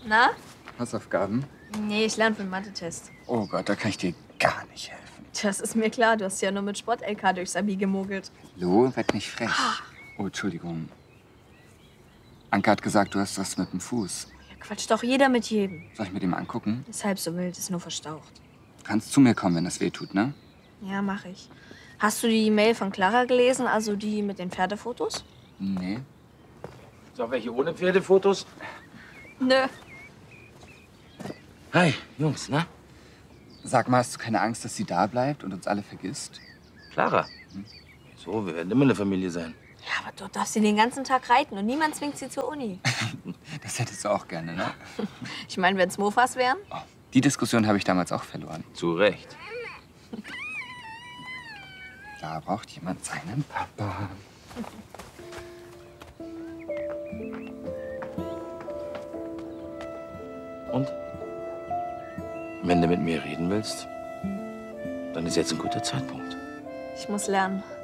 Na? Hausaufgaben? Nee, ich lerne für den Mathe-Test. Oh Gott, da kann ich dir gar nicht helfen. Das ist mir klar, du hast ja nur mit Sport-LK durchs Abi gemogelt. Lo, werd nicht frech. Oh, Entschuldigung. Anke hat gesagt, du hast was mit dem Fuß. Ja, quatscht doch jeder mit jedem. Soll ich mir den mal angucken? Ist halb so wild, ist nur verstaucht. Du kannst zu mir kommen, wenn das weh tut, ne? Ja, mach ich. Hast du die Mail von Clara gelesen, also die mit den Pferdefotos? Nee. So, welche ohne Pferdefotos? Nö. Hi, Jungs, na? Sag mal, hast du keine Angst, dass sie da bleibt und uns alle vergisst? Clara? So, wir werden immer eine Familie sein. Ja, aber dort darf sie den ganzen Tag reiten und niemand zwingt sie zur Uni. Das hättest du auch gerne, ne? Ich meine, wenn's Mofas wären? Oh, die Diskussion habe ich damals auch verloren. Zu Recht. Da braucht jemand seinen Papa. Und? Wenn du mit mir reden willst, dann ist jetzt ein guter Zeitpunkt. Ich muss lernen.